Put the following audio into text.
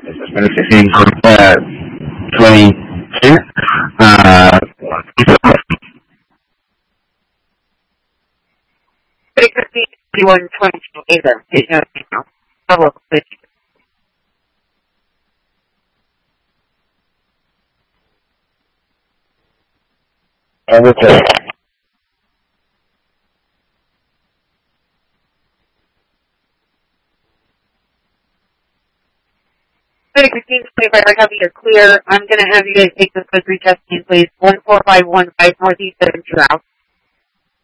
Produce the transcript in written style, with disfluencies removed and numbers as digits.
16 for 22. 2122 either. Double switch. Okay. 1625, I have you clear. I'm going to have you guys take this quick retesting, please. 14515 Northeast 7 out.